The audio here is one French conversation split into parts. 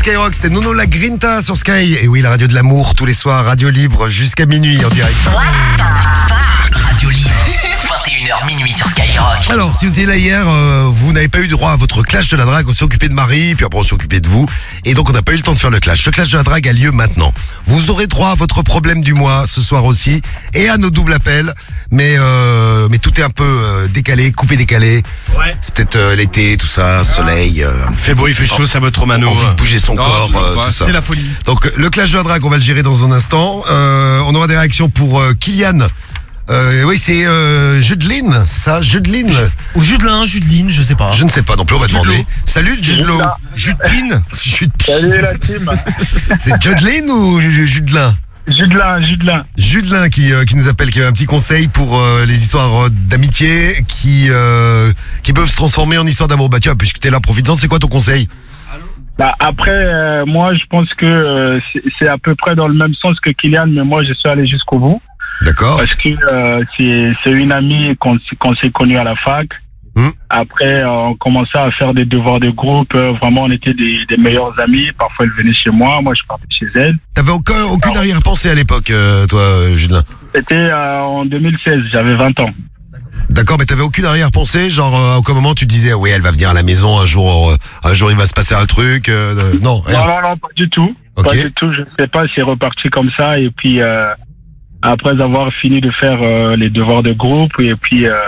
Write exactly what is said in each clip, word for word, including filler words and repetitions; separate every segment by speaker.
Speaker 1: Skyrock, c'était Nono La Grinta sur Sky. Et oui, la radio de l'amour, tous les soirs, radio libre jusqu'à minuit en direct.
Speaker 2: What the fuck? Radio libre, vingt et une heures minuit sur Skyrock.
Speaker 1: Alors, si vous étiez là hier, euh, vous n'avez pas eu droit à votre clash de la drague. On s'est occupé de Marie, puis après on s'est occupé de vous. Et donc on n'a pas eu le temps de faire le clash. Le clash de la drague a lieu maintenant. Vous aurez droit à votre problème du mois ce soir aussi. Et à nos doubles appels. Mais, euh, mais tout est un peu euh, décalé, coupé décalé.
Speaker 3: Ouais.
Speaker 1: C'est peut-être euh, l'été, tout ça, soleil. Euh,
Speaker 3: Il fait beau, il fait chaud, ça va être Romano.
Speaker 1: envie de bouger son
Speaker 3: Non,
Speaker 1: corps,
Speaker 3: je veux
Speaker 1: euh,
Speaker 3: pas,
Speaker 1: tout ça.
Speaker 3: C'est la folie.
Speaker 1: Donc le clash de la drague, on va le gérer dans un instant. Euh, on aura des réactions pour euh, Kylian. Euh, oui, c'est euh, Judeline, c'est ça, Judeline.
Speaker 4: Ou Judelin, Judeline, je sais pas.
Speaker 1: Je ne sais pas non plus, on va
Speaker 3: Judelot.
Speaker 1: demander. Salut Judelot.
Speaker 3: Jupine.
Speaker 1: Jude-
Speaker 5: Salut la team.
Speaker 1: C'est Judeline ou Ju- Judelin?
Speaker 5: Judelin, Judelin.
Speaker 1: Judelin qui, euh, qui nous appelle, qui a un petit conseil pour euh, les histoires euh, d'amitié qui, euh, qui peuvent se transformer en histoire d'amour. Bah tiens, puisque t'es là, profitant, c'est quoi ton conseil?
Speaker 5: Bah, après, euh, moi, je pense que euh, c'est- c'est à peu près dans le même sens que Kylian, mais moi, je suis allé jusqu'au bout.
Speaker 1: D'accord.
Speaker 5: Parce que euh, c'est c'est une amie qu'on s- qu'on s'est connue à la fac.
Speaker 1: Hmm.
Speaker 5: Après, euh, on commençait à faire des devoirs de groupe. Euh, vraiment, on était des, des meilleurs amis. Parfois, elle venait chez moi. Moi, je partais chez elle.
Speaker 1: T'avais aucun, aucune arrière-pensée à l'époque, euh, toi, euh, Judelin?
Speaker 5: C'était euh, en deux mille seize. J'avais vingt ans.
Speaker 1: D'accord, mais t'avais aucune arrière-pensée, genre euh, à aucun moment tu disais oui, elle va venir à la maison un jour, euh, un jour il va se passer un truc, euh, euh, non, rien.
Speaker 5: Non, non, non, pas du tout.
Speaker 1: Ok.
Speaker 5: Pas du tout. Je sais pas, c'est reparti comme ça. Et puis, euh, après avoir fini de faire euh, les devoirs de groupe, et puis, euh,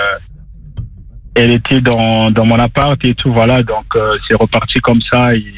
Speaker 5: elle était dans, dans mon appart et tout, voilà. Donc, euh, c'est reparti comme ça. Et,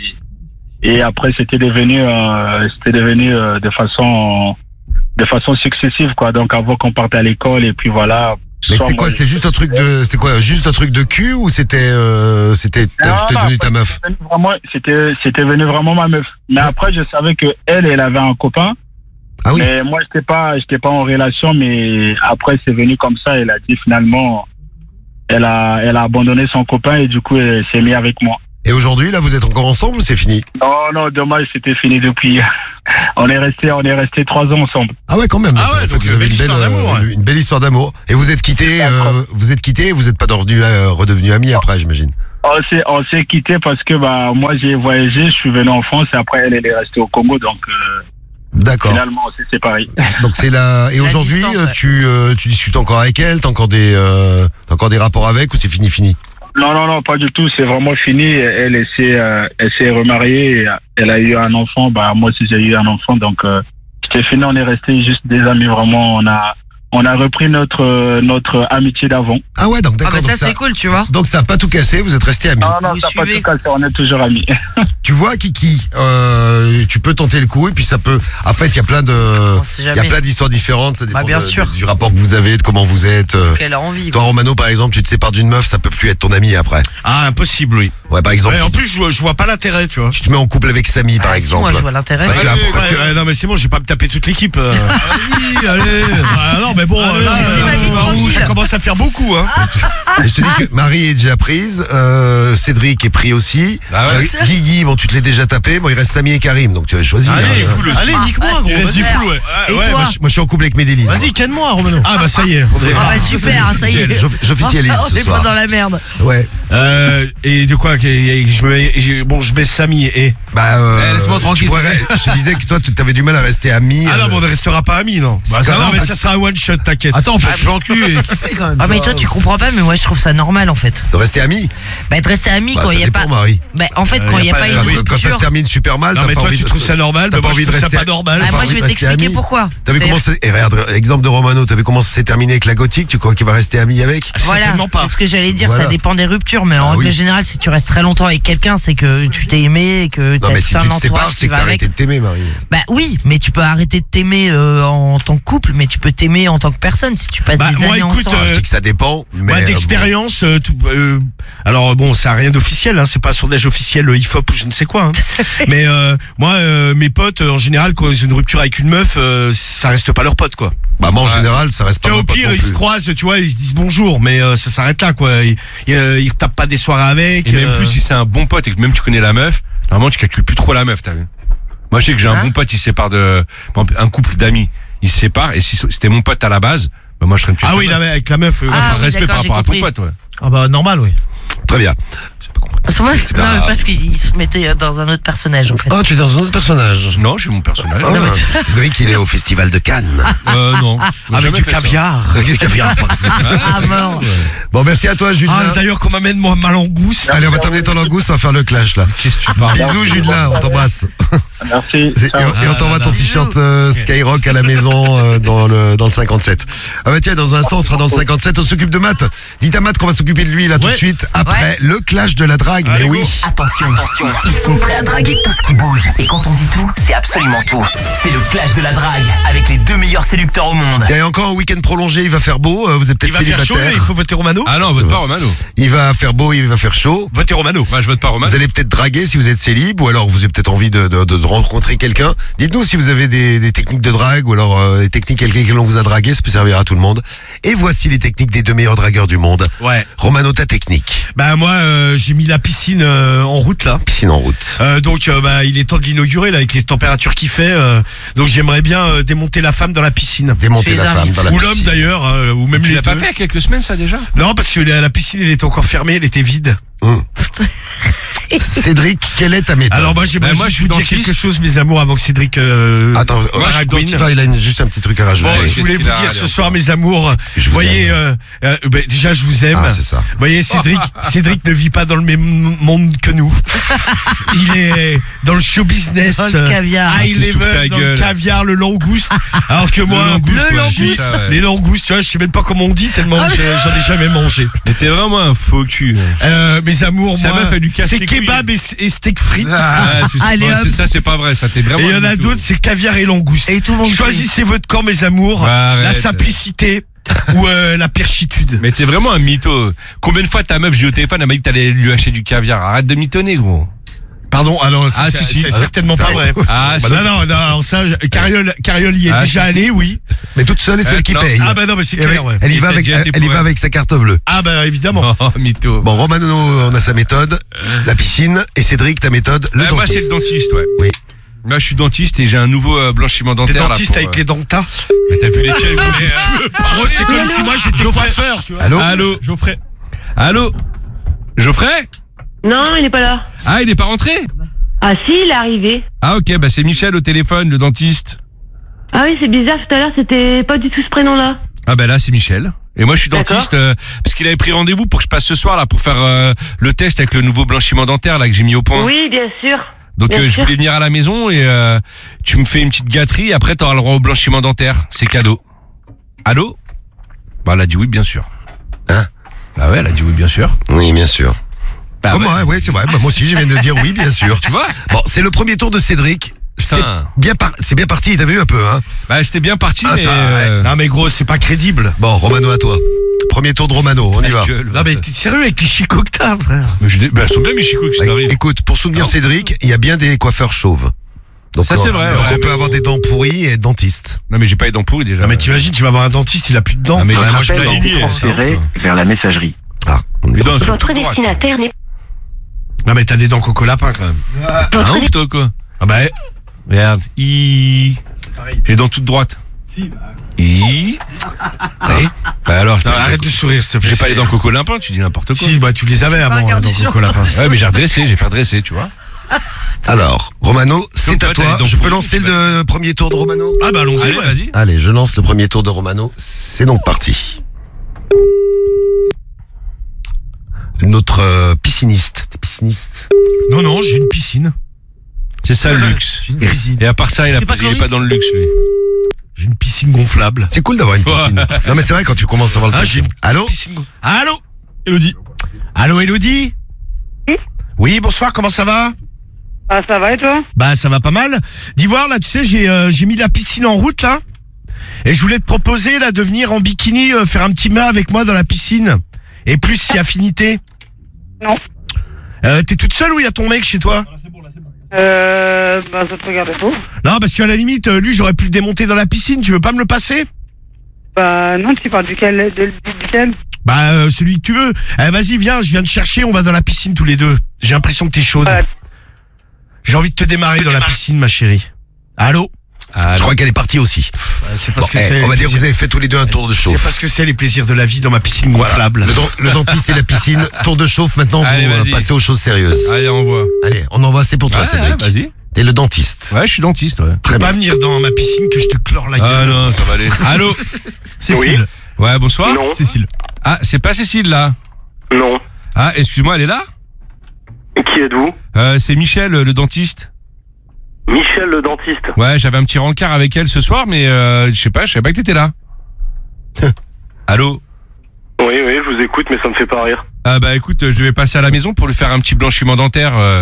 Speaker 5: et après, c'était devenu, euh, c'était devenu euh, de façon, de façon successive, quoi. Donc, avant qu'on parte à l'école, et puis voilà.
Speaker 1: Mais
Speaker 5: Soit
Speaker 1: c'était quoi?
Speaker 5: moi,
Speaker 1: C'était
Speaker 5: je-
Speaker 1: juste un truc de, c'était quoi? Juste un truc de cul ou c'était, euh, c'était, t'as
Speaker 5: Non,
Speaker 1: juste
Speaker 5: non,
Speaker 1: devenu
Speaker 5: après,
Speaker 1: ta meuf?
Speaker 5: c'était venu vraiment- C'était, c'était venu vraiment ma meuf. Mais après, je savais que elle, elle avait un copain.
Speaker 1: Ah oui.
Speaker 5: Mais moi, j'étais pas, j'étais pas en relation, mais après, c'est venu comme ça. Elle a dit finalement, elle a, elle a abandonné son copain et du coup, elle s'est mise avec moi.
Speaker 1: Et aujourd'hui, là, vous êtes encore ensemble ou c'est fini?
Speaker 5: Non, non, dommage, c'était fini depuis. On est resté, on est resté trois ans ensemble.
Speaker 1: Ah ouais, quand même.
Speaker 3: Ah ouais,
Speaker 1: En fait,
Speaker 3: donc
Speaker 1: vous avez
Speaker 3: belle
Speaker 1: une belle,
Speaker 3: histoire d'amour,
Speaker 1: euh,
Speaker 3: ouais.
Speaker 1: une belle histoire d'amour. Et vous êtes quittés, euh, vous êtes quittés, et vous n'êtes pas devenus, euh, redevenus amis après, j'imagine.
Speaker 5: On s'est, on s'est quitté parce que bah moi j'ai voyagé, je suis venu en France et après elle, elle est restée au Congo, donc euh,
Speaker 1: D'accord.
Speaker 5: finalement on s'est séparés.
Speaker 1: Donc c'est là. Et
Speaker 4: La
Speaker 1: aujourd'hui,
Speaker 4: distance,
Speaker 1: euh,
Speaker 4: ouais.
Speaker 1: tu, euh, tu discutes encore avec elle, t'as encore des, euh, t'as encore des rapports avec ou c'est fini, fini?
Speaker 5: Non, non, non, pas du tout. C'est vraiment fini. Elle, elle s'est, euh, elle s'est remariée. Et elle a eu un enfant. Bah, moi aussi, j'ai eu un enfant. Donc, euh, c'était fini. On est restés juste des amis. Vraiment, on a, on a repris notre, euh, notre amitié d'avant.
Speaker 1: Ah ouais, donc
Speaker 4: Ah
Speaker 1: d'accord.
Speaker 4: bah ça
Speaker 1: donc
Speaker 4: c'est cool, tu vois.
Speaker 1: Donc ça a pas tout cassé, vous êtes restés amis.
Speaker 5: Non, non,
Speaker 4: Vous
Speaker 5: ça n'a pas
Speaker 4: suivez.
Speaker 5: tout cassé. On est toujours amis.
Speaker 1: Tu vois, Kiki, euh, tu peux tenter le coup et puis ça peut. En fait, il y a plein de,
Speaker 4: On sait
Speaker 1: il y a
Speaker 4: jamais.
Speaker 1: plein d'histoires différentes. Ça dépend
Speaker 4: Bah, bien
Speaker 1: de-
Speaker 4: sûr.
Speaker 1: du rapport que vous avez, de comment vous êtes. euh.
Speaker 4: Qu'elle a envie.
Speaker 1: Toi, Romano, par exemple, tu te sépares d'une meuf, ça peut plus être ton ami après.
Speaker 3: Ah, impossible, oui.
Speaker 1: Ouais, par exemple,
Speaker 3: Ouais, en
Speaker 1: si
Speaker 3: plus, je, je vois pas l'intérêt, tu vois.
Speaker 1: tu te mets en couple avec Samy, par
Speaker 4: Ah, si,
Speaker 1: exemple.
Speaker 4: moi je vois l'intérêt.
Speaker 1: Parce que
Speaker 3: Allez,
Speaker 1: après- parce que-
Speaker 3: ouais, non, mais c'est bon, je vais pas me taper toute l'équipe. euh. allez, allez. Ah, non, mais bon,
Speaker 4: Allez,
Speaker 3: là,
Speaker 4: c'est
Speaker 3: euh,
Speaker 4: ma vie
Speaker 3: bah,
Speaker 4: tranquille.
Speaker 3: ça commence à faire beaucoup, hein.
Speaker 1: Et je te dis que Marie est déjà prise, euh, Cédric est pris aussi,
Speaker 3: Bah ouais.
Speaker 1: euh, Guigui, bon, tu te l'es déjà tapé, bon, il reste Samy et Karim, donc tu as choisi.
Speaker 3: Allez,
Speaker 1: hein.
Speaker 3: il est fou, le-
Speaker 4: Allez, nique-moi, gros.
Speaker 3: Il reste du
Speaker 4: vas-y.
Speaker 3: flou, ouais.
Speaker 4: Et
Speaker 3: Ouais,
Speaker 4: toi
Speaker 1: Moi, je, moi, je suis en couple avec Medellin.
Speaker 4: Vas-y, ken-moi, Romano.
Speaker 3: Ah, bah, ça y est. on est-
Speaker 4: Ah bah super, ça y est.
Speaker 1: J'off- J'officialise
Speaker 4: Ah,
Speaker 1: ce
Speaker 4: on est pas
Speaker 1: soir.
Speaker 4: dans la merde.
Speaker 1: Ouais.
Speaker 3: Euh, et de quoi que- je me, je- Bon, je baisse Samy et.
Speaker 1: Bah, euh,
Speaker 6: Eh, laisse-moi
Speaker 1: tu
Speaker 6: tranquille,
Speaker 1: pourrais- je te disais que toi, tu avais du mal à rester ami.
Speaker 3: Ah non,
Speaker 1: euh,
Speaker 3: mais on ne restera pas amis, non.
Speaker 1: C'est
Speaker 3: Bah, ça
Speaker 1: quand
Speaker 3: va,
Speaker 1: même
Speaker 3: mais
Speaker 1: pas-
Speaker 3: ça sera un one shot, t'inquiète.
Speaker 6: Attends, on peut être plan cul et kiffer quand même.
Speaker 4: Ah mais toi tu comprends pas, mais moi je trouve ça normal en fait.
Speaker 1: de rester ami.
Speaker 4: Bah de rester ami
Speaker 1: Bah,
Speaker 4: quand
Speaker 1: ça
Speaker 4: il y a
Speaker 1: dépend,
Speaker 4: pas.
Speaker 1: Marie.
Speaker 4: Bah en fait
Speaker 3: Euh,
Speaker 4: quand
Speaker 3: y a
Speaker 4: il y a
Speaker 3: pas-
Speaker 4: pas une
Speaker 1: Parce que quand ça se
Speaker 4: rupture.
Speaker 1: termine super mal,
Speaker 3: Non,
Speaker 1: t'as
Speaker 3: mais
Speaker 1: pas
Speaker 3: toi,
Speaker 1: envie
Speaker 3: tu
Speaker 1: de-
Speaker 3: trouves ça normal,
Speaker 1: t'as
Speaker 3: mais
Speaker 1: pas
Speaker 3: moi, je
Speaker 1: envie de
Speaker 3: trouve ça
Speaker 1: rester.
Speaker 3: pas normal.
Speaker 4: Ah,
Speaker 1: T'as
Speaker 4: moi
Speaker 1: pas
Speaker 4: je
Speaker 1: envie
Speaker 4: vais
Speaker 1: de rester
Speaker 4: t'expliquer
Speaker 1: ami.
Speaker 4: pourquoi.
Speaker 1: T'as vu
Speaker 4: C'est-
Speaker 1: comment c'est. Et regarde, exemple de Romano, t'as vu comment ça s'est terminé avec la gothique, tu crois qu'il va rester ami avec?
Speaker 4: Voilà,
Speaker 3: Certainement pas.
Speaker 4: c'est ce que j'allais dire,
Speaker 1: Voilà.
Speaker 4: ça dépend des ruptures, mais en
Speaker 1: Ah
Speaker 4: règle
Speaker 1: oui.
Speaker 4: générale, si tu restes très longtemps avec quelqu'un, c'est que tu t'es aimé et que
Speaker 1: Non,
Speaker 4: t'as
Speaker 1: mais si
Speaker 4: tout un
Speaker 1: tu te
Speaker 4: entourage
Speaker 1: sépares,
Speaker 4: qui
Speaker 1: c'est que
Speaker 4: va
Speaker 1: t'as
Speaker 4: avec.
Speaker 1: arrêté de t'aimer, Marie.
Speaker 4: Bah oui, mais tu peux arrêter de t'aimer euh, en tant que couple, mais tu peux t'aimer en tant que personne si tu passes
Speaker 3: Bah,
Speaker 4: des
Speaker 3: moi,
Speaker 4: années
Speaker 3: écoute,
Speaker 4: ensemble.
Speaker 3: euh,
Speaker 1: Je dis que ça dépend. Mais
Speaker 3: Ouais,
Speaker 1: euh,
Speaker 3: d'expérience, euh, tout- euh, alors bon, ça a rien d'officiel, hein, c'est pas sondage officiel, euh, I F O P ou je ne sais quoi. Hein. Mais euh, moi, euh, mes potes, euh, en général, quand ils ont une rupture avec une meuf, euh, ça reste pas leur pote, quoi.
Speaker 1: Bah, moi, en général, ça reste
Speaker 3: Tu
Speaker 1: pas
Speaker 3: vois,
Speaker 1: mon
Speaker 3: au
Speaker 1: pote
Speaker 3: pire,
Speaker 1: non
Speaker 3: ils se
Speaker 1: plus.
Speaker 3: croisent, tu vois, ils se disent bonjour, mais euh, ça s'arrête là, quoi. Ils, ils, euh, ils tapent pas des soirées avec.
Speaker 6: Et même
Speaker 3: euh,
Speaker 6: plus si c'est un bon pote et que même tu connais la meuf, normalement tu calcules plus trop la meuf, t'as vu. Moi je sais que j'ai un
Speaker 4: Hein
Speaker 6: bon pote, il se sépare de par exemple, un couple d'amis, il se sépare et si c'était mon pote à la base, bah moi je serais une
Speaker 3: Ah oui, là, avec la meuf. euh,
Speaker 4: Ah,
Speaker 6: par
Speaker 4: oui,
Speaker 6: respect
Speaker 4: d'accord,
Speaker 6: par
Speaker 4: j'ai
Speaker 6: rapport à ton
Speaker 4: compris.
Speaker 6: pote, ouais.
Speaker 4: Ah bah normal, oui.
Speaker 1: Très bien. J'ai pas compris.
Speaker 4: C'est vrai
Speaker 1: C'est
Speaker 4: Non,
Speaker 1: pas
Speaker 4: mais
Speaker 1: grave.
Speaker 4: parce qu'il se mettait dans un autre personnage, en fait.
Speaker 1: Oh, tu es dans un autre personnage.
Speaker 6: Non, je suis mon personnage.
Speaker 1: Ah, Cédric, il est au festival de Cannes.
Speaker 6: Euh, non.
Speaker 3: Avec du caviar.
Speaker 1: Caviar, pardon.
Speaker 4: Ah, mort.
Speaker 1: Bon, merci à toi, Julien.
Speaker 3: Ah, d'ailleurs, qu'on m'amène moi ma langouste.
Speaker 1: Allez, on va t'emmener ton langouste, on va faire le clash, là.
Speaker 6: Qu'est-ce que tu parles?
Speaker 1: Bisous, Julien, on t'embrasse.
Speaker 5: Merci.
Speaker 1: Et, et
Speaker 5: Ciao.
Speaker 1: on- et on t'envoie ton t-shirt euh, Skyrock à la maison euh, dans le dans le cinquante-sept. Ah bah tiens, dans un instant on sera dans le cinquante-sept, on s'occupe de Matt. Dites à Matt qu'on va s'occuper de lui là tout de
Speaker 3: Ouais.
Speaker 1: suite après le clash de la drague.
Speaker 3: Allez,
Speaker 1: Mais oui.
Speaker 3: go.
Speaker 2: Attention, attention, ils sont prêts à draguer tout ce qui bouge. Et quand on dit tout, c'est absolument tout. C'est le clash de la drague avec les deux meilleurs séducteurs au monde.
Speaker 1: Il y a encore un week-end prolongé, il va faire beau, euh, vous êtes
Speaker 3: Il
Speaker 1: peut-être
Speaker 3: va faire chaud,
Speaker 1: célibataire.
Speaker 3: il faut voter Romano.
Speaker 6: Ah non,
Speaker 1: Ça
Speaker 6: vote
Speaker 1: va.
Speaker 6: pas Romano.
Speaker 1: Il va faire beau, il va faire chaud.
Speaker 3: Votez Romano.
Speaker 6: Moi, je vote pas Romano.
Speaker 1: Vous allez peut-être draguer si vous êtes célib ou alors vous avez peut-être envie de, de, de rencontrer quelqu'un. Dites-nous si vous avez des, des techniques de drague ou alors euh, des techniques avec lesquelles on vous a dragué, ça peut servir à tout le monde. Et voici les techniques des deux meilleurs dragueurs du monde.
Speaker 3: Ouais.
Speaker 1: Romano, ta technique.
Speaker 3: Bah moi, euh, j'ai mis la piscine euh, en route là.
Speaker 1: Piscine en route.
Speaker 3: Euh, donc euh, bah il est temps de l'inaugurer là avec les températures qu'il fait. euh, donc j'aimerais bien euh, démonter la femme dans la piscine.
Speaker 1: Démonter
Speaker 4: Tu les
Speaker 1: la femme
Speaker 4: invites.
Speaker 1: dans la
Speaker 3: Ou
Speaker 1: piscine.
Speaker 3: l'homme d'ailleurs, euh, ou même
Speaker 6: Tu
Speaker 3: les
Speaker 6: l'as pas
Speaker 3: deux.
Speaker 6: fait il y a quelques semaines, ça déjà?
Speaker 3: Non, parce que la, la piscine elle était encore fermée, elle était vide.
Speaker 1: Hum. Cédric, quelle est ta méthode?
Speaker 3: Alors moi j'aimerais
Speaker 6: Bah, moi,
Speaker 3: juste
Speaker 6: je suis
Speaker 3: vous dire
Speaker 6: dentiste.
Speaker 3: quelque chose, mes amours, avant que Cédric. Euh,
Speaker 1: Attends,
Speaker 6: Moi, je suis
Speaker 1: Aragouin.
Speaker 6: dentiste.
Speaker 1: Attends, il a une- juste un petit truc à rajouter.
Speaker 3: Bon,
Speaker 6: Ouais,
Speaker 3: je voulais
Speaker 6: qu'est-ce
Speaker 3: vous
Speaker 6: qu'il a
Speaker 3: dire
Speaker 6: à
Speaker 3: ce
Speaker 6: dire
Speaker 3: soir, mes amours.
Speaker 1: Je vous
Speaker 3: voyez,
Speaker 1: aime.
Speaker 3: euh, euh, bah, déjà je vous aime.
Speaker 1: Ah, c'est ça.
Speaker 3: Voyez, Cédric, Cédric ne vit pas dans le même monde que nous. Il est dans le show business,
Speaker 4: Dans le
Speaker 3: euh,
Speaker 4: caviar.
Speaker 3: high
Speaker 6: Tu souffles ta
Speaker 3: level, dans le
Speaker 6: gueule.
Speaker 3: caviar, le langouste. Alors que moi,
Speaker 6: langouste,
Speaker 3: le
Speaker 6: ouais,
Speaker 3: langouste,
Speaker 6: c'est ça, ouais.
Speaker 3: les langoustes, tu vois, je sais même pas comment on dit tellement
Speaker 4: Ah,
Speaker 3: j'ai- j'en ai jamais mangé.
Speaker 6: Mais t'es vraiment un faux cul.
Speaker 3: Euh, mes amours,
Speaker 6: Ça
Speaker 3: moi,
Speaker 6: meuf, elle lui casse
Speaker 3: c'est
Speaker 6: les
Speaker 3: kebab et, et steak frites.
Speaker 6: Ah, c'est- c'est
Speaker 4: Allez,
Speaker 6: pas-
Speaker 4: hop.
Speaker 6: c'est- ça, c'est pas vrai. Ça, t'es vraiment.
Speaker 3: Et il y en
Speaker 6: un
Speaker 3: a
Speaker 6: mytho.
Speaker 3: d'autres, c'est caviar et langouste.
Speaker 4: Et tout le monde
Speaker 3: Choisissez votre camp, mes amours.
Speaker 6: Bah,
Speaker 3: la
Speaker 6: arrête.
Speaker 3: simplicité ou euh, la perchitude.
Speaker 6: Mais t'es vraiment un mytho. Combien de fois ta meuf, j'ai eu au téléphone, elle m'a dit que t'allais lui acheter du caviar. Arrête de mitonner, gros.
Speaker 3: Pardon, alors c'est
Speaker 6: Ah,
Speaker 3: c'est-
Speaker 6: si, si.
Speaker 3: c'est certainement
Speaker 1: Ça
Speaker 3: pas
Speaker 1: va.
Speaker 3: vrai.
Speaker 6: Ah,
Speaker 3: Bah
Speaker 6: si.
Speaker 3: non, non, non, alors ça, je- Cariole, Cariole y est
Speaker 6: Ah,
Speaker 3: déjà
Speaker 6: si, si.
Speaker 3: allé, oui.
Speaker 1: Mais toute seule et celle
Speaker 6: Euh,
Speaker 1: qui
Speaker 6: non.
Speaker 1: paye.
Speaker 3: Ah bah non, mais c'est
Speaker 1: Et avec-
Speaker 3: clair, ouais.
Speaker 1: Elle y
Speaker 6: Il
Speaker 1: va
Speaker 6: était
Speaker 1: avec,
Speaker 6: déjà été
Speaker 1: elle y
Speaker 6: pour
Speaker 1: va
Speaker 6: elle.
Speaker 1: avec sa carte bleue.
Speaker 3: Ah bah évidemment.
Speaker 6: Oh, mytho.
Speaker 1: Bon, Romano, on a sa méthode, la piscine, et Cédric, ta méthode, le
Speaker 6: Ouais, moi, c'est
Speaker 1: dentiste.
Speaker 6: le dentiste, ouais.
Speaker 1: Oui.
Speaker 6: Moi, je suis dentiste et j'ai un nouveau euh, blanchiment
Speaker 3: T'es
Speaker 6: dentaire.
Speaker 3: dentiste
Speaker 6: là, pour,
Speaker 3: avec
Speaker 6: euh,
Speaker 3: les dentas.
Speaker 6: Mais t'as vu les tiens, gros.
Speaker 3: Gros, c'est comme si moi j'étais coiffeur, tu vois.
Speaker 1: Allô?
Speaker 6: Allô,
Speaker 3: Geoffrey.
Speaker 6: Allô, Geoffrey?
Speaker 7: Non, il n'est pas là.
Speaker 6: Ah, il est pas rentré?
Speaker 7: Ah si, il est arrivé.
Speaker 6: Ah, ok, bah c'est Michel au téléphone, le dentiste.
Speaker 7: Ah oui, c'est bizarre, tout à l'heure, c'était pas du tout ce prénom-là.
Speaker 6: Ah bah là c'est Michel. Et moi je suis
Speaker 7: D'accord.
Speaker 6: dentiste euh, parce qu'il avait pris rendez-vous pour que je passe ce soir là pour faire euh, le test avec le nouveau blanchiment dentaire là que j'ai mis au point.
Speaker 7: Oui, bien sûr.
Speaker 6: Donc
Speaker 7: bien
Speaker 6: euh, je
Speaker 7: sûr.
Speaker 6: voulais venir à la maison et euh, tu me fais une petite gâterie et après t'auras le droit au blanchiment dentaire. C'est cadeau. Allô? Bah elle a dit oui bien sûr.
Speaker 1: Hein?
Speaker 6: Bah ouais elle a dit oui bien sûr.
Speaker 1: Oui, bien sûr.
Speaker 6: Bah
Speaker 1: Comment,
Speaker 6: ouais.
Speaker 1: ouais, ouais, c'est vrai. Bah, moi aussi, je viens de dire oui, bien sûr.
Speaker 6: Tu vois?
Speaker 1: Bon, c'est le premier tour de Cédric. C'est
Speaker 6: Putain.
Speaker 1: bien, par... c'est bien parti, t'as vu un peu, hein?
Speaker 6: Bah c'était bien parti
Speaker 1: Ah,
Speaker 6: mais...
Speaker 1: ça,
Speaker 6: euh,
Speaker 3: Non mais gros, c'est pas crédible.
Speaker 1: Bon, Romano, à toi. Premier tour de Romano, on y va.
Speaker 6: gueule,
Speaker 3: Non mais t'es sérieux avec les chicots que t'as, frère?
Speaker 6: mais je dis- bah, elles sont bien mes chicots que ça
Speaker 1: Ouais,
Speaker 6: arrive.
Speaker 1: Écoute, pour soutenir
Speaker 6: Non.
Speaker 1: Cédric, il y a bien des coiffeurs chauves. Donc,
Speaker 6: Ça,
Speaker 1: on-
Speaker 6: c'est vrai,
Speaker 1: donc
Speaker 6: ouais.
Speaker 1: on peut avoir des dents pourries et être dentiste.
Speaker 6: Non mais j'ai pas les dents pourries déjà.
Speaker 3: Non mais t'imagines, tu vas voir un dentiste, il a plus de dents.
Speaker 6: Ah, mais
Speaker 3: Ouais,
Speaker 6: là,
Speaker 3: moi je
Speaker 6: appel
Speaker 3: dois
Speaker 6: est
Speaker 3: y aller.
Speaker 6: transféré
Speaker 8: vers la messagerie.
Speaker 1: Ah, on est
Speaker 6: Les
Speaker 1: dans-
Speaker 6: dents sont
Speaker 7: Votre
Speaker 6: toutes droites.
Speaker 7: destinataire n'est
Speaker 3: Non mais t'as des dents coco lapin quand même.
Speaker 6: Un ouf toi quoi.
Speaker 3: Ah bah
Speaker 6: Regarde, I. J'ai les dents toutes droites. I.
Speaker 1: Ouais.
Speaker 6: Bah alors,
Speaker 3: non, arrête de sourire s'il te plaît.
Speaker 6: j'ai pas les dents coco limpin, tu dis n'importe quoi.
Speaker 3: Si, bah tu les avais
Speaker 4: pas
Speaker 3: avant,
Speaker 4: un
Speaker 3: hein, dents
Speaker 4: garde-champ,
Speaker 3: coco lapin.
Speaker 6: Ouais, mais j'ai redressé, j'ai fait redresser, tu vois.
Speaker 1: Alors, Romano, c'est
Speaker 6: toi,
Speaker 1: à
Speaker 6: t'as les
Speaker 1: toi.
Speaker 6: dents
Speaker 1: Je peux
Speaker 6: pourries,
Speaker 1: lancer
Speaker 6: tu
Speaker 1: le premier tour de Romano?
Speaker 3: Ah bah allons-y,
Speaker 6: Allez,
Speaker 3: ouais.
Speaker 6: vas-y.
Speaker 1: Allez, je lance le premier tour de Romano. C'est donc parti. Notre euh, pisciniste. T'es pisciniste?
Speaker 3: Non, non, j'ai une piscine.
Speaker 6: C'est ça le luxe.
Speaker 3: J'ai une piscine.
Speaker 6: Et à part ça, il, a
Speaker 4: T'es pas
Speaker 6: il est
Speaker 4: Clovis
Speaker 6: pas dans le luxe, lui.
Speaker 3: J'ai une piscine gonflable.
Speaker 1: C'est cool d'avoir une piscine. Non mais c'est vrai quand tu commences à avoir le
Speaker 3: Ah,
Speaker 1: truc.
Speaker 3: j'ai une
Speaker 1: Allô?
Speaker 3: piscine gonflable. Allô Elodie. Allô Elodie? Oui, bonsoir, comment ça va?
Speaker 7: Ah, ça va et toi?
Speaker 3: Bah ça va pas mal. D'Ivoire, là, tu sais, j'ai euh, j'ai mis la piscine en route, là. Et je voulais te proposer, là, de venir en bikini euh, faire un petit bain avec moi dans la piscine. Et plus si affinité.
Speaker 7: Non.
Speaker 3: Euh, T'es toute seule ou il y a ton mec chez toi?
Speaker 7: Euh, bah, ça te regarde pas.
Speaker 3: Non, parce qu'à la limite, euh, lui, j'aurais pu le démonter dans la piscine. Tu veux pas me le passer?
Speaker 7: Bah, non, tu parles duquel, de, duquel?
Speaker 3: Bah, euh, celui que tu veux. Eh, vas-y, viens, je viens te chercher, on va dans la piscine tous les deux. J'ai l'impression que t'es chaude.
Speaker 7: Ouais.
Speaker 3: J'ai envie de te démarrer dans la piscine, ma chérie. Allô?
Speaker 6: Ah,
Speaker 1: Je crois qu'elle est partie aussi.
Speaker 3: C'est parce
Speaker 1: Bon,
Speaker 3: que
Speaker 1: eh,
Speaker 3: c'est.
Speaker 1: on va dire que vous avez fait tous les deux un tour de
Speaker 3: C'est
Speaker 1: chauffe.
Speaker 3: parce que c'est les plaisirs de la vie dans ma piscine gonflable.
Speaker 1: Le, dent- le dentiste et la piscine, tour de chauffe maintenant,
Speaker 6: Allez,
Speaker 1: pour euh,
Speaker 6: vas-y.
Speaker 1: passer aux choses sérieuses.
Speaker 6: Allez, on voit.
Speaker 1: Allez, on envoie, c'est pour toi
Speaker 6: Ouais,
Speaker 1: Cédric.
Speaker 6: ouais, vas-y.
Speaker 1: T'es le dentiste.
Speaker 6: Ouais, je suis dentiste, ouais.
Speaker 1: Très
Speaker 3: Tu
Speaker 1: bien.
Speaker 3: pas venir dans ma piscine que je te clore la gueule.
Speaker 6: Ah non, ça va aller. Allô
Speaker 3: Cécile.
Speaker 6: Ouais, bonsoir.
Speaker 8: Non.
Speaker 3: Cécile.
Speaker 6: Ah, c'est pas Cécile, là.
Speaker 8: Non.
Speaker 6: Ah, excuse-moi, elle est là
Speaker 8: Qui êtes-vous?
Speaker 6: euh, C'est Michel, le dentiste.
Speaker 8: Michel le dentiste.
Speaker 6: Ouais, j'avais un petit rencard avec elle ce soir, mais euh, je sais pas, je savais pas que t'étais là. Allô
Speaker 8: Oui, oui, je vous écoute, mais ça me fait pas rire.
Speaker 6: Ah bah écoute, je vais passer à la maison pour lui faire un petit blanchiment dentaire. euh,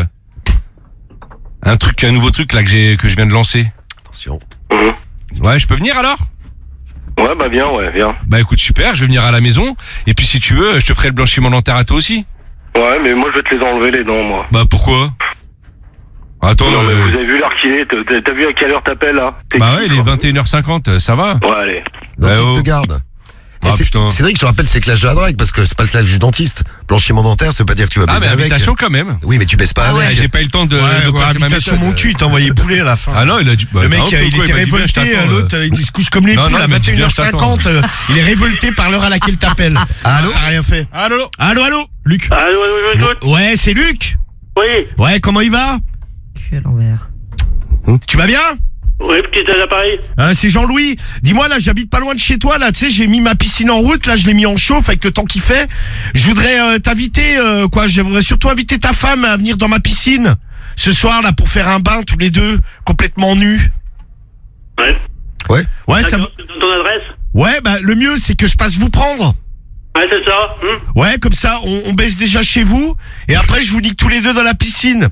Speaker 6: un truc, un nouveau truc là que j'ai que je viens de lancer.
Speaker 1: Attention.
Speaker 8: Mhm.
Speaker 6: Ouais, je peux venir alors?
Speaker 8: Ouais, bah viens, ouais, viens.
Speaker 6: Bah écoute, super, je vais venir à la maison. Et puis si tu veux, je te ferai le blanchiment dentaire à toi aussi.
Speaker 8: Ouais, mais moi je vais te les enlever les dents, moi.
Speaker 6: Bah pourquoi? Attends,
Speaker 8: Non, mais
Speaker 6: euh,
Speaker 8: vous avez vu l'heure qu'il est? T'as t'as vu à quelle heure t'appelles, là? T'es
Speaker 6: bah
Speaker 8: qui,
Speaker 6: ouais, il est
Speaker 8: toi
Speaker 6: vingt et une heures cinquante, ça va?
Speaker 8: Ouais, allez.
Speaker 1: Dentiste
Speaker 6: oh.
Speaker 1: de garde.
Speaker 6: Ah,
Speaker 1: Et c'est-
Speaker 6: putain.
Speaker 1: Cédric, je te rappelle, c'est clash de la drague parce que c'est pas le clash du dentiste. Blanchiment dentaire, ça veut pas dire que tu vas
Speaker 6: Ah
Speaker 1: baiser
Speaker 6: mais
Speaker 1: avec.
Speaker 6: invitation quand même.
Speaker 1: Oui, mais tu baisses pas
Speaker 6: Ah ouais,
Speaker 1: avec.
Speaker 6: j'ai pas eu le temps de,
Speaker 3: Ouais,
Speaker 6: de
Speaker 3: quoi,
Speaker 6: passer ma
Speaker 3: invitation
Speaker 6: méthode.
Speaker 3: mon cul, il t'a envoyé bouler à la fin.
Speaker 6: Ah non, il a dit. bah,
Speaker 3: Le mec,
Speaker 6: bah,
Speaker 3: il,
Speaker 6: ok,
Speaker 3: il
Speaker 6: quoi,
Speaker 3: était
Speaker 6: m'a dit, viens, je
Speaker 3: révolté,
Speaker 6: t'attends,
Speaker 3: l'autre,
Speaker 6: euh.
Speaker 3: il se couche comme les
Speaker 6: Non,
Speaker 3: poules
Speaker 6: non,
Speaker 3: à
Speaker 6: il m'a dit,
Speaker 3: vingt et une heures cinquante. euh, Il est révolté par l'heure à laquelle t'appelles.
Speaker 1: Allô
Speaker 3: T'as rien fait.
Speaker 6: Allô
Speaker 3: Allô, allô Luc.
Speaker 8: Allô, allô, allô, allô.
Speaker 3: Ouais, c'est Luc.
Speaker 8: Oui,
Speaker 3: Ouais, comment il va?
Speaker 4: Cul à l'envers.
Speaker 3: Tu vas bien?
Speaker 8: oui, petit appareil.
Speaker 3: Hein, c'est Jean-Louis. Dis-moi, là, j'habite pas loin de chez toi, là, tu sais, j'ai mis ma piscine en route, là, je l'ai mis en chauffe avec le temps qu'il fait. Je voudrais euh, t'inviter, euh, quoi, j'aimerais surtout inviter ta femme à venir dans ma piscine ce soir, là, pour faire un bain tous les deux, complètement nus.
Speaker 8: Ouais.
Speaker 1: Ouais.
Speaker 3: Ouais, ça...
Speaker 8: D'accord, tu donnes ton adresse?
Speaker 3: ouais, bah, le mieux, c'est que je passe vous prendre.
Speaker 8: Ouais, c'est ça. Hum.
Speaker 3: Ouais, comme ça, on, on baisse déjà chez vous, et après, je vous nique tous les deux dans la piscine.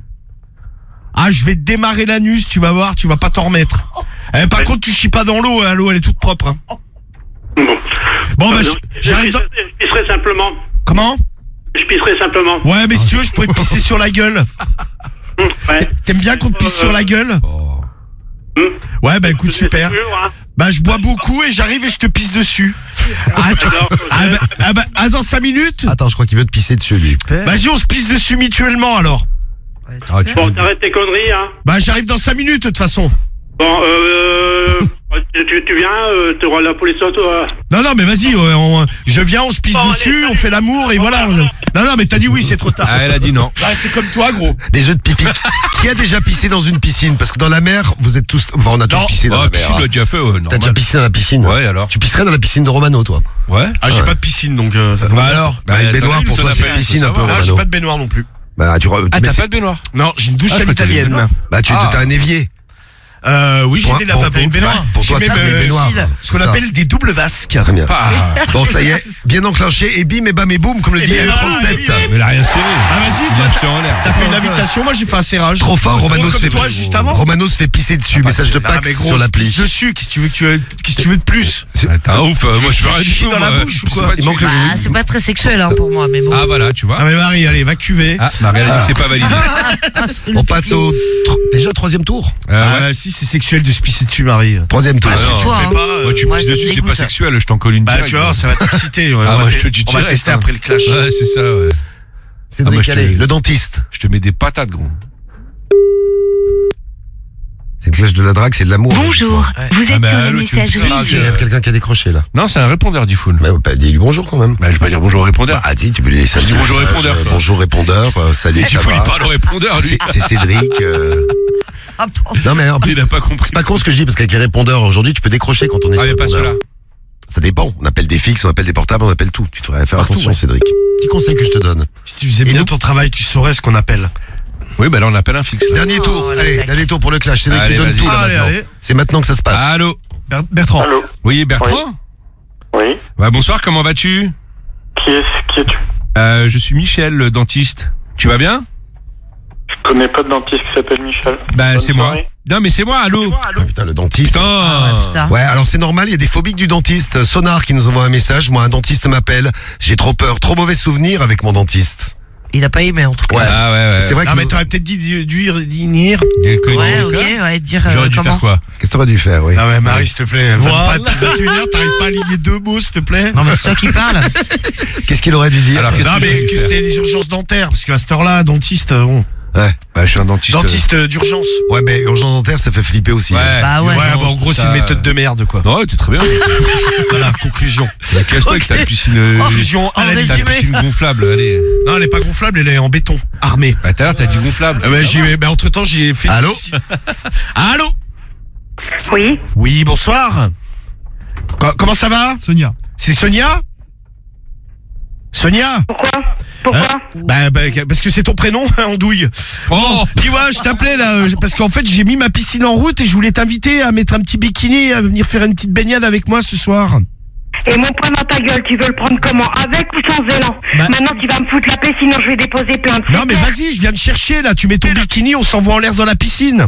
Speaker 3: Ah, je vais te démarrer l'anus, tu vas voir, tu vas pas t'en remettre. Eh, par
Speaker 8: Ouais.
Speaker 3: contre, tu chies pas dans l'eau, hein, l'eau, elle est toute propre. Hein.
Speaker 8: Bon.
Speaker 3: Bon, bah,
Speaker 8: Euh,
Speaker 3: je-
Speaker 8: je,
Speaker 3: j'arrive dans...
Speaker 8: je pisserai simplement.
Speaker 3: Comment?
Speaker 8: Je pisserai simplement.
Speaker 3: Ouais, mais si tu veux, je pourrais te pisser sur la gueule.
Speaker 8: Hum, ouais.
Speaker 3: T'aimes bien qu'on te pisse sur la gueule?
Speaker 6: Oh.
Speaker 8: Hum.
Speaker 3: Ouais, bah écoute, super.
Speaker 8: Toujours, hein.
Speaker 3: Bah je bois beaucoup et j'arrive et je te pisse dessus. Ah, tu-
Speaker 8: Alors,
Speaker 3: ah, bah, ah, bah, ah, dans cinq minutes?
Speaker 1: Attends, je crois qu'il veut te pisser dessus, lui.
Speaker 3: Vas-y, on se pisse dessus mutuellement alors.
Speaker 4: Ouais,
Speaker 6: Ah, tu
Speaker 8: Bon, t'arrêtes tes conneries, hein.
Speaker 3: Bah j'arrive dans cinq minutes de toute façon.
Speaker 8: Bon, euh... tu, tu viens, euh, tu auras la police sur toi.
Speaker 3: Non, non, mais vas-y, euh, on- je viens, on se pisse
Speaker 8: Bon,
Speaker 3: dessus,
Speaker 8: allez,
Speaker 3: on
Speaker 8: salut.
Speaker 3: fait l'amour et voilà. Non, non, mais t'as dit oui, c'est trop tard.
Speaker 6: Ah, elle a dit non.
Speaker 3: Bah c'est comme toi, gros.
Speaker 1: Des jeux de pipi. Qui a déjà pissé dans une piscine? Parce que dans la mer, vous êtes tous. Enfin, on a tous
Speaker 3: Non.
Speaker 1: pissé dans
Speaker 6: Ah,
Speaker 1: la
Speaker 6: puis
Speaker 1: mer.
Speaker 6: tu
Speaker 1: hein.
Speaker 6: l'as déjà fait, ouais,
Speaker 1: T'as
Speaker 6: normal.
Speaker 1: déjà pissé dans la piscine?
Speaker 6: Ouais, alors.
Speaker 1: Tu pisserais dans la piscine de Romano, toi?
Speaker 6: Ouais.
Speaker 3: Ah, j'ai
Speaker 1: Ouais.
Speaker 3: pas de piscine donc euh, ça tombe
Speaker 1: Bah
Speaker 3: bien.
Speaker 1: alors Bah,
Speaker 6: Bah,
Speaker 1: une
Speaker 6: t'as
Speaker 1: baignoire
Speaker 6: vu,
Speaker 1: pour
Speaker 6: t'en
Speaker 1: toi,
Speaker 6: as
Speaker 1: c'est
Speaker 6: pas,
Speaker 1: une
Speaker 6: faut
Speaker 1: piscine un peu,
Speaker 6: savoir.
Speaker 3: Ah, j'ai
Speaker 1: Romano.
Speaker 3: pas de baignoire non plus.
Speaker 1: Bah, tu, re-
Speaker 6: Ah,
Speaker 1: mais
Speaker 6: t'as
Speaker 1: c'est-
Speaker 6: pas de baignoire?
Speaker 3: Non, j'ai une douche
Speaker 6: Ah,
Speaker 3: à
Speaker 6: je crois que t'avais une
Speaker 3: l'italienne.
Speaker 6: baignoire.
Speaker 1: bah, tu
Speaker 6: Ah.
Speaker 1: t'as un évier.
Speaker 3: Euh, oui, j'ai
Speaker 1: Pour-
Speaker 3: des lavabos.
Speaker 1: pour-
Speaker 3: Une baignoire.
Speaker 1: bah, pour toi,
Speaker 3: J'ai
Speaker 1: c'est
Speaker 3: même,
Speaker 1: une
Speaker 3: euh,
Speaker 1: baignoire.
Speaker 3: ce qu'on
Speaker 1: C'est ça.
Speaker 3: appelle des doubles vasques.
Speaker 1: Très bien.
Speaker 6: Ah,
Speaker 1: Bon, ça y est, bien enclenché, et bim, et bam, et boum, comme le
Speaker 3: Et
Speaker 1: dit
Speaker 3: bien,
Speaker 1: M trente-sept.
Speaker 3: voilà,
Speaker 6: mais elle a rien serré.
Speaker 3: Ah, vas-y,
Speaker 6: Bien
Speaker 3: toi,
Speaker 6: jeté en l'air.
Speaker 3: t'as fait une invitation, moi j'ai fait un serrage.
Speaker 1: Trop fort,
Speaker 3: Gros
Speaker 1: Romano se
Speaker 3: comme
Speaker 1: fait
Speaker 3: toi, juste avant.
Speaker 1: Romano se fait pisser dessus. Message de
Speaker 3: Ah,
Speaker 1: Pax
Speaker 3: mais gros,
Speaker 1: sur
Speaker 3: on se
Speaker 1: l'appli.
Speaker 3: pisse dessus, qu'est-ce que tu veux que tu veux, qu'est-ce que tu veux de plus?
Speaker 6: Ah, t'es un ouf, euh, moi je veux rien du
Speaker 3: Chier
Speaker 6: tout.
Speaker 3: dans la
Speaker 6: moi.
Speaker 3: bouche ou
Speaker 6: Je sais
Speaker 3: quoi?
Speaker 6: pas
Speaker 1: Il manque
Speaker 6: dessus.
Speaker 1: le-
Speaker 4: Bah, c'est pas très sexuel hein, pour moi, mais bon.
Speaker 6: Ah, voilà, tu vois.
Speaker 3: Ah mais Marie, allez, va cuver.
Speaker 6: Ah, Marie, elle a dit que c'est pas validé.
Speaker 1: On passe au tro- déjà troisième tour.
Speaker 6: Euh, ouais.
Speaker 3: Ah, si c'est sexuel de se pisser dessus, Marie.
Speaker 1: Troisième tour.
Speaker 4: Ah,
Speaker 6: non,
Speaker 4: toi,
Speaker 3: fais
Speaker 4: hein.
Speaker 3: pas, euh,
Speaker 6: Moi, tu me
Speaker 4: Ouais,
Speaker 6: pisses
Speaker 4: ça me
Speaker 6: dessus, c'est pas
Speaker 4: dégoûte.
Speaker 6: sexuel, je t'en colle une
Speaker 3: Bah
Speaker 6: direct.
Speaker 3: tu vas voir, ça va t'exciter. Ouais,
Speaker 6: Ah,
Speaker 3: on
Speaker 6: moi,
Speaker 3: va
Speaker 6: je
Speaker 3: te-
Speaker 6: te dis
Speaker 3: on va
Speaker 6: direct,
Speaker 3: tester
Speaker 6: hein.
Speaker 3: après le clash.
Speaker 6: Ouais, c'est ça, ouais.
Speaker 1: Cédric,
Speaker 6: Ah, moi, je te-
Speaker 1: allez, le dentiste.
Speaker 6: Je te mets des patates, gros.
Speaker 1: C'est le clash de la drague, c'est de l'amour.
Speaker 7: Bonjour, vous
Speaker 6: Ah,
Speaker 7: êtes
Speaker 6: bah,
Speaker 7: sur
Speaker 6: allô,
Speaker 7: une
Speaker 6: tu me
Speaker 7: messagerie.
Speaker 1: Ah, il y a quelqu'un qui a décroché là.
Speaker 6: Non, c'est un répondeur du full.
Speaker 1: Mais bah, dis-lui bonjour quand même.
Speaker 6: Bah, je vais pas dire bonjour au répondeur.
Speaker 1: Ah, dis, tu peux lui laisser un
Speaker 6: Je dis
Speaker 1: petit
Speaker 6: bonjour
Speaker 1: message,
Speaker 6: répondeur,
Speaker 1: euh,
Speaker 6: toi.
Speaker 1: Bonjour répondeur, euh, salut.
Speaker 6: Et tu
Speaker 1: ça
Speaker 6: fous, il
Speaker 1: va
Speaker 6: parle au répondeur, lui.
Speaker 1: C'est c'est Cédric. euh.
Speaker 4: Ah, bon.
Speaker 1: Non mais en plus,
Speaker 6: Il a pas compris.
Speaker 1: c'est pas con ce que je dis parce qu'avec les répondeurs aujourd'hui, tu peux décrocher quand on est
Speaker 6: Ah,
Speaker 1: sur
Speaker 6: mais pas
Speaker 1: répondeur.
Speaker 6: ceux-là.
Speaker 1: Ça dépend. On appelle des fixes, on appelle des portables, on appelle tout. Tu devrais faire
Speaker 6: Partout,
Speaker 1: attention,
Speaker 6: ouais.
Speaker 1: Cédric. Petit conseil que je te donne.
Speaker 3: Si tu faisais
Speaker 1: Et
Speaker 3: bien
Speaker 1: nous
Speaker 3: ton travail, tu saurais ce qu'on appelle.
Speaker 6: Oui, bah là, on appelle un fixe. là.
Speaker 1: Dernier
Speaker 4: Oh,
Speaker 1: tour.
Speaker 4: la
Speaker 1: Allez,
Speaker 4: tac.
Speaker 1: dernier tour pour le clash. Cédric,
Speaker 6: Allez,
Speaker 1: tu donnes
Speaker 6: vas-y.
Speaker 1: tout là
Speaker 3: Allez,
Speaker 1: maintenant.
Speaker 3: allez.
Speaker 1: C'est maintenant que ça se passe.
Speaker 6: Allô
Speaker 3: Bertrand.
Speaker 8: Allô?
Speaker 6: Oui, Bertrand
Speaker 8: Oui?
Speaker 6: Ouais, bonsoir, comment vas-tu
Speaker 8: Qui est, qui es-tu?
Speaker 6: euh, Je suis Michel, le dentiste. Tu vas bien
Speaker 8: Je connais pas de dentiste qui s'appelle Michel.
Speaker 6: Bah,
Speaker 8: Bonne
Speaker 6: c'est moi.
Speaker 8: soirée.
Speaker 6: Non, mais c'est moi, allô
Speaker 1: Ah, putain, le dentiste.
Speaker 6: Putain
Speaker 4: Putain.
Speaker 1: Ouais, alors c'est normal, il y a des phobiques du dentiste. Sonar qui nous envoie un message. Moi, un dentiste m'appelle. J'ai trop peur, trop mauvais souvenirs avec mon dentiste.
Speaker 4: Il a pas aimé en tout cas.
Speaker 1: Ouais.
Speaker 6: Ah ouais, ouais.
Speaker 1: C'est vrai
Speaker 3: Non
Speaker 1: que
Speaker 3: mais t'aurais peut-être dit du du dire.
Speaker 6: Et que-
Speaker 4: Ouais,
Speaker 6: quoi
Speaker 4: ok, ouais, dire euh,
Speaker 6: J'aurais dû
Speaker 4: comment.
Speaker 6: faire quoi
Speaker 1: Qu'est-ce que t'aurais dû faire, oui.
Speaker 3: Ah ouais, Marie, s'il te plaît.
Speaker 4: Voilà.
Speaker 3: Pas depuis vingt et une heures, t'arrives pas à aligner deux mots, s'il te plaît.
Speaker 4: Non, mais c'est toi qui parles.
Speaker 1: Qu'est-ce qu'il aurait dû dire
Speaker 6: Alors, qu'est-ce
Speaker 3: Non
Speaker 6: que
Speaker 3: mais
Speaker 6: j'aurais dû
Speaker 3: que
Speaker 6: faire
Speaker 3: c'était les urgences dentaires, parce qu'à cette heure-là, dentiste, bon.
Speaker 1: Ouais.
Speaker 6: Bah, je suis un dentiste.
Speaker 3: Dentiste euh, d'urgence.
Speaker 1: Ouais, mais urgence dentaire, ça fait flipper aussi.
Speaker 6: Ouais.
Speaker 1: hein.
Speaker 4: Bah ouais.
Speaker 3: Ouais, bah, en gros, c'est une méthode de merde, quoi.
Speaker 6: Non, t'es très bien.
Speaker 3: Voilà, conclusion.
Speaker 6: Casse-toi avec ta
Speaker 4: Ok.
Speaker 6: piscine. euh,
Speaker 3: Conclusion,
Speaker 4: En
Speaker 3: à la
Speaker 6: Ta
Speaker 4: résumé.
Speaker 6: piscine gonflable, allez.
Speaker 3: Non, elle est pas gonflable, elle est en béton, armée.
Speaker 6: Bah, tout à l'heure, t'as dit gonflable.
Speaker 3: Ah bah, j'ai, bah, entre temps, j'ai fait.
Speaker 1: Allô
Speaker 3: Allô
Speaker 7: Oui.
Speaker 3: Oui, bonsoir. Co- comment ça va
Speaker 9: Sonia.
Speaker 3: C'est Sonia Sonia
Speaker 7: Pourquoi Pourquoi
Speaker 3: Hein bah, bah, parce que c'est ton prénom, hein, Andouille.
Speaker 6: Oh
Speaker 3: Tu vois, je t'appelais là, euh, parce qu'en fait, j'ai mis ma piscine en route et je voulais t'inviter à mettre un petit bikini et à venir faire une petite baignade avec moi ce soir.
Speaker 7: Et mon poing dans ta gueule, tu veux le prendre comment? Avec ou sans élan?
Speaker 3: Bah-
Speaker 7: Maintenant, tu vas me foutre la paix, sinon je vais déposer plainte.
Speaker 3: Non,
Speaker 7: C'est
Speaker 3: mais
Speaker 7: clair.
Speaker 3: vas-y, je viens de chercher là, tu mets ton bikini, on s'envoie en l'air dans la piscine.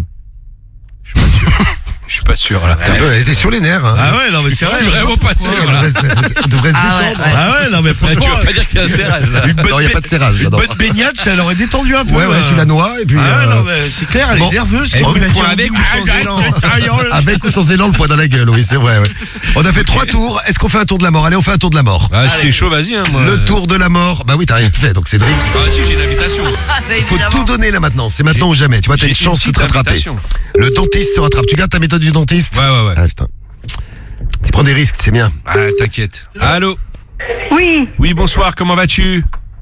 Speaker 6: Je suis pas sûr, là.
Speaker 1: T'as un peu été sur les nerfs. Hein.
Speaker 3: Ah ouais, non, mais c'est vrai.
Speaker 6: Je suis vraiment pas sûr,
Speaker 1: On
Speaker 6: là.
Speaker 1: devrait se, on devrait se
Speaker 4: Ah ouais,
Speaker 1: détendre.
Speaker 4: ouais.
Speaker 3: Ah ouais, non, mais franchement.
Speaker 6: Tu vas pas dire qu'il y a un serrage, là.
Speaker 3: Une bonne
Speaker 1: Non, il n'y a pas de serrage.
Speaker 3: Une
Speaker 1: j'adore.
Speaker 3: bonne baignade, ça l'aurait détendu un peu.
Speaker 1: Ouais, ouais,
Speaker 3: euh.
Speaker 1: tu la noies et puis.
Speaker 3: Ah ouais,
Speaker 1: euh,
Speaker 3: non, mais c'est clair, elle
Speaker 1: bon.
Speaker 3: est nerveuse.
Speaker 6: Elle
Speaker 3: quoi.
Speaker 6: vous
Speaker 3: Il a
Speaker 6: le
Speaker 3: dit,
Speaker 6: faut avec ou sans élan
Speaker 1: Avec ou sans élan, le poing dans la gueule, oui, c'est vrai. Ouais. On a fait trois tours. Est-ce qu'on fait un tour de la mort? Allez, on fait un tour de la mort.
Speaker 6: Ah, si t'es chaud, vas-y, hein, moi.
Speaker 1: Le tour de la mort. Bah oui, t'as rien fait. Donc Cédric,
Speaker 6: Ah, si, j'ai une invitation.
Speaker 4: Ah, bah,
Speaker 1: il faut
Speaker 4: évidemment.
Speaker 1: tout donner là maintenant. C'est maintenant ou jamais. Tu vois, t'as
Speaker 6: J'ai
Speaker 1: une chance de
Speaker 6: petite
Speaker 1: te rattraper.
Speaker 6: invitation.
Speaker 1: Le dentiste se rattrape. Tu gardes ta méthode du dentiste?
Speaker 6: Ouais, ouais, ouais.
Speaker 1: Ah putain. Tu prends des risques, c'est bien.
Speaker 6: Ah, t'inquiète. Allô?
Speaker 7: Oui.
Speaker 6: Oui, bonsoir, comment vas-tu?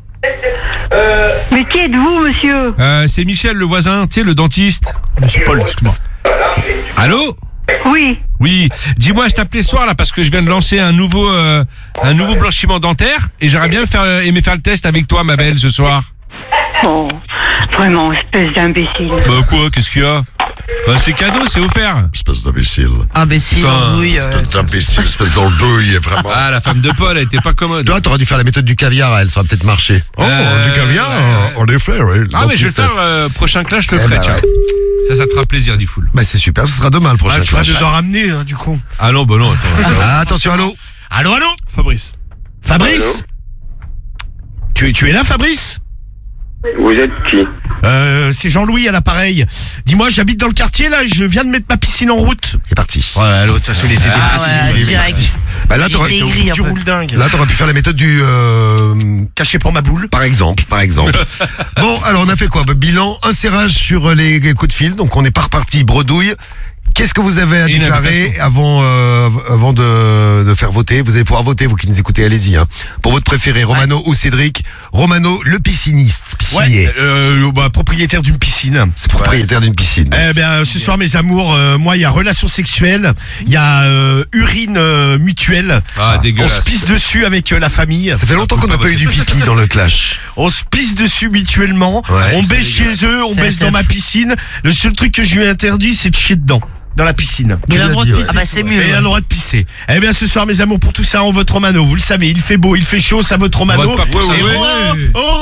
Speaker 7: Mais qui êtes-vous, monsieur?
Speaker 6: Euh, c'est Michel, le voisin, tu sais, le dentiste.
Speaker 9: Monsieur Paul, excuse-moi.
Speaker 6: Allô?
Speaker 7: Oui.
Speaker 6: Oui, dis-moi, je t'appelais ce soir là parce que je viens de lancer un nouveau euh, un nouveau blanchiment dentaire et j'aurais bien faire, euh, aimé faire le test avec toi, ma belle, ce soir.
Speaker 7: Oh, vraiment, espèce d'imbécile.
Speaker 6: Bah quoi, qu'est-ce qu'il y a? Bah c'est cadeau, c'est offert.
Speaker 1: Espèce d'imbécile.
Speaker 4: Ah, bah si,
Speaker 6: Putain,
Speaker 4: l'andouille. euh,
Speaker 1: Espèce d'imbécile, espèce d'andouille, vraiment.
Speaker 6: Ah, la femme de Paul, elle était pas commode.
Speaker 1: Toi, t'aurais dû faire la méthode du caviar, elle, ça aurait peut-être marché. Oh,
Speaker 6: Euh,
Speaker 1: du caviar,
Speaker 6: ouais,
Speaker 1: en effet, oui.
Speaker 6: Ah mais je vais le
Speaker 1: Dentiste.
Speaker 6: faire, euh, prochain clash, je le
Speaker 1: Eh
Speaker 6: ferai,
Speaker 1: ben,
Speaker 6: tiens.
Speaker 1: ouais.
Speaker 6: Ça, ça te fera plaisir, dit Foul.
Speaker 1: Bah c'est super, ce sera demain le prochain
Speaker 3: Ah, tu vas
Speaker 1: clash.
Speaker 3: nous en ramener, hein, du coup.
Speaker 6: Ah non, bah non, attends.
Speaker 1: Ah, attention, allô.
Speaker 3: Allô, allô
Speaker 9: Fabrice.
Speaker 3: Fabrice tu, es- tu es là, Fabrice?
Speaker 5: Vous êtes qui?
Speaker 3: Euh, c'est Jean-Louis à l'appareil. Dis-moi, j'habite dans le quartier, là, et je viens de mettre ma piscine en route.
Speaker 1: C'est parti.
Speaker 3: Ouais, l'autre, de toute façon, il était
Speaker 4: Ah
Speaker 3: dépressif.
Speaker 4: ouais,
Speaker 3: il est
Speaker 4: direct.
Speaker 3: parti.
Speaker 1: Bah là,
Speaker 4: Il
Speaker 1: t'aurais,
Speaker 4: était aigri un
Speaker 3: Tu
Speaker 4: peu.
Speaker 3: roules dingue.
Speaker 1: là, t'aurais pu faire la méthode du, euh,
Speaker 3: Caché pour ma boule.
Speaker 1: par exemple, par exemple. Bon, alors on a fait quoi? Bah, bilan, un serrage sur les coups de fil, donc on n'est pas reparti bredouille. Qu'est-ce que vous avez à
Speaker 6: Et une
Speaker 1: déclarer
Speaker 6: invitation.
Speaker 1: avant, euh, avant de, de faire voter? Vous allez pouvoir voter, vous qui nous écoutez, allez-y. Hein. Pour votre préféré, Romano ou Cédric. Romano, le pisciniste, piscinier.
Speaker 3: Ouais, euh, bah, propriétaire d'une piscine.
Speaker 1: C'est propriétaire d'une piscine.
Speaker 3: Eh bien, ce soir, mes amours, euh, moi, il y a relations sexuelles, il y a euh, urine euh, mutuelle.
Speaker 6: Ah,
Speaker 3: On
Speaker 6: dégueulasse.
Speaker 3: se pisse dessus avec euh, la famille.
Speaker 1: Ça fait longtemps qu'on n'a pas eu du pipi dans le clash.
Speaker 3: On se pisse dessus mutuellement.
Speaker 1: Ouais,
Speaker 3: on
Speaker 1: c'est
Speaker 3: baisse chez eux, on
Speaker 4: C'est
Speaker 3: baisse
Speaker 4: assez
Speaker 3: dans ma
Speaker 4: fou.
Speaker 3: piscine. Le seul truc que je lui ai interdit, c'est de chier dedans. Dans la piscine.
Speaker 1: Tu
Speaker 9: Il a
Speaker 1: l'as
Speaker 9: le droit
Speaker 1: dit,
Speaker 9: de
Speaker 1: ouais.
Speaker 9: pisser.
Speaker 4: Ah, bah c'est mieux.
Speaker 3: Et il a
Speaker 4: ouais.
Speaker 3: le droit de pisser. Eh bien, ce soir, mes amours, pour tout ça, on vote Romano. Vous le savez, il fait beau, il fait chaud, ça vote Romano.
Speaker 6: vote pas pour ça.
Speaker 3: Et
Speaker 6: Ouais,
Speaker 3: oh,
Speaker 9: ouais.
Speaker 3: oh,